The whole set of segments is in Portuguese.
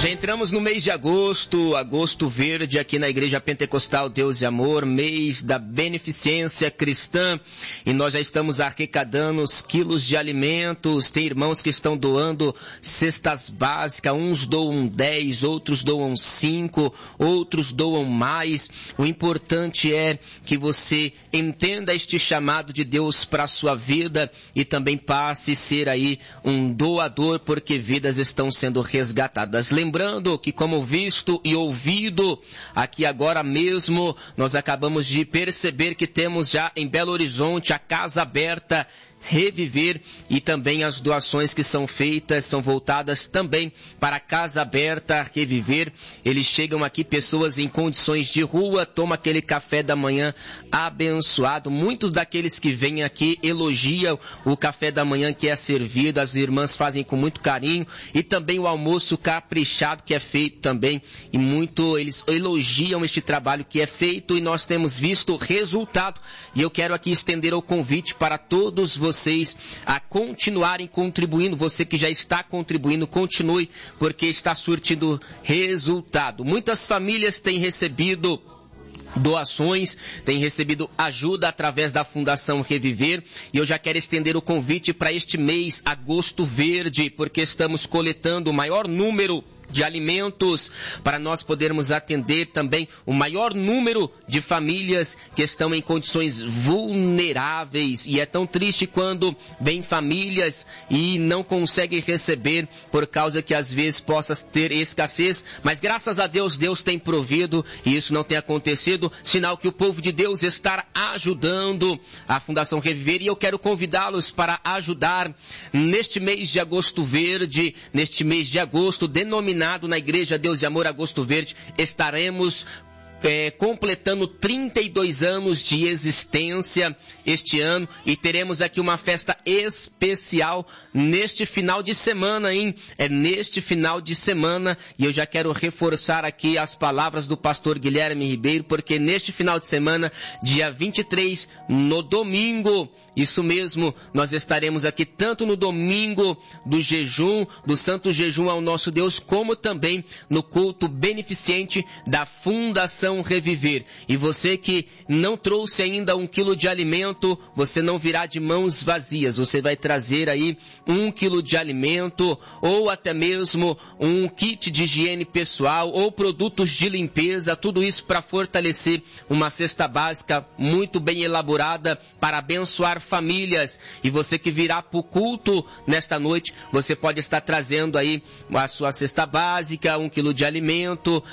Já entramos no mês de agosto, agosto verde aqui na Igreja Pentecostal Deus e Amor, mês da beneficência cristã, e nós já estamos arrecadando os quilos de alimentos. Tem irmãos que estão doando cestas básicas, uns doam 10, outros doam 5, outros doam mais. O importante é que você entenda este chamado de Deus para a sua vida e também passe a ser aí um doador, porque vidas estão sendo resgatadas. Lembrando que, como visto e ouvido, aqui agora mesmo, nós acabamos de perceber que temos já em Belo Horizonte a Casa Aberta Reviver, e também as doações que são feitas são voltadas também para a Casa Aberta Reviver. Eles chegam aqui, pessoas em condições de rua, tomam aquele café da manhã abençoado. Muitos daqueles que vêm aqui elogiam o café da manhã que é servido, as irmãs fazem com muito carinho, e também o almoço caprichado que é feito também, e eles elogiam este trabalho que é feito, e nós temos visto o resultado. E eu quero aqui estender o convite para todos vocês a continuarem contribuindo. Você que já está contribuindo, continue, porque está surtindo resultado. Muitas famílias têm recebido doações, têm recebido ajuda através da Fundação Reviver, e eu já quero estender o convite para este mês, agosto verde, porque estamos coletando o maior número de alimentos para nós podermos atender também o maior número de famílias que estão em condições vulneráveis. E é tão triste quando vem famílias e não conseguem receber por causa que às vezes possa ter escassez, mas graças a Deus, Deus tem provido e isso não tem acontecido, sinal que o povo de Deus está ajudando a Fundação Reviver, e eu quero convidá-los para ajudar neste mês de agosto verde, neste mês de agosto denominado na Igreja Deus e Amor Agosto Verde. Estaremos completando 32 anos de existência este ano, e teremos aqui uma festa especial neste final de semana, hein? É neste final de semana, e eu já quero reforçar aqui as palavras do pastor Guilherme Ribeiro, porque neste final de semana, dia 23, no domingo, isso mesmo, nós estaremos aqui tanto no domingo do jejum, do Santo Jejum ao Nosso Deus, como também no culto beneficente da Fundação Reviver. E você que não trouxe ainda 1 quilo de alimento, você não virá de mãos vazias. Você vai trazer aí 1 quilo de alimento, ou até mesmo um kit de higiene pessoal, ou produtos de limpeza, tudo isso para fortalecer uma cesta básica muito bem elaborada para abençoar famílias. E você que virá para o culto nesta noite, você pode estar trazendo aí a sua cesta básica, 1 quilo de alimento,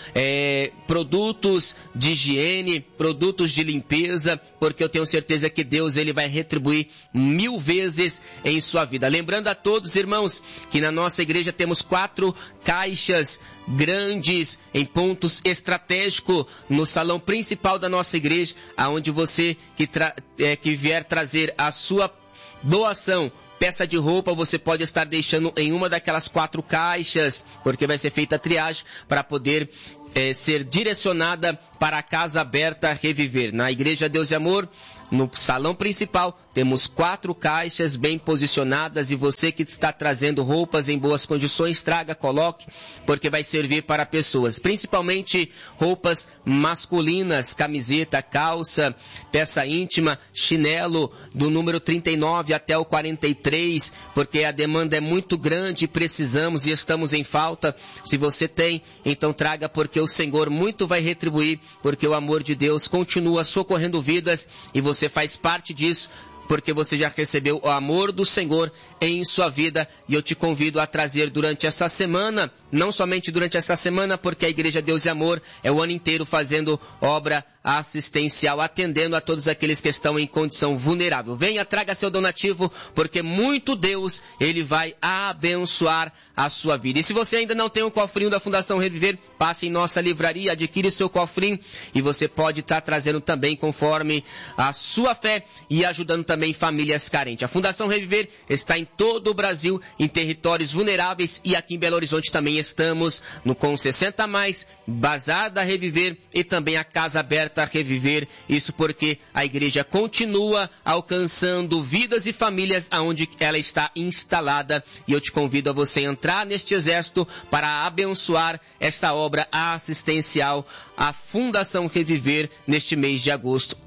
produtos de higiene, produtos de limpeza, porque eu tenho certeza que Deus ele vai retribuir 1000 vezes em sua vida. Lembrando a todos, irmãos, que na nossa igreja temos 4 caixas grandes em pontos estratégicos no salão principal da nossa igreja, aonde você que vier trazer a sua doação, peça de roupa, você pode estar deixando em uma daquelas 4 caixas, porque vai ser feita a triagem para poder ser direcionada para a Casa Aberta Reviver. Na Igreja Deus e Amor, no salão principal, temos 4 caixas bem posicionadas, e você que está trazendo roupas em boas condições, traga, coloque, porque vai servir para pessoas, principalmente roupas masculinas, camiseta, calça, peça íntima, chinelo, do número 39 até o 43, porque a demanda é muito grande, precisamos e estamos em falta. Se você tem, então traga, porque o Senhor muito vai retribuir, porque o amor de Deus continua socorrendo vidas, e você faz parte disso, porque você já recebeu o amor do Senhor em sua vida. E eu te convido a trazer durante essa semana, não somente durante essa semana, porque a Igreja Deus e Amor é o ano inteiro fazendo obra assistencial, atendendo a todos aqueles que estão em condição vulnerável. Venha, traga seu donativo, porque muito Deus, ele vai abençoar a sua vida. E se você ainda não tem o cofrinho da Fundação Reviver, passe em nossa livraria, adquire o seu cofrinho, e você pode estar trazendo também conforme a sua fé e ajudando também famílias carentes. A Fundação Reviver está em todo o Brasil, em territórios vulneráveis, e aqui em Belo Horizonte também estamos no Com 60 Mais, Bazar da Reviver, e também a Casa Aberta Desperta Reviver. Isso porque a igreja continua alcançando vidas e famílias aonde ela está instalada. E eu te convido a você entrar neste exército para abençoar esta obra assistencial, a Fundação Reviver, neste mês de agosto.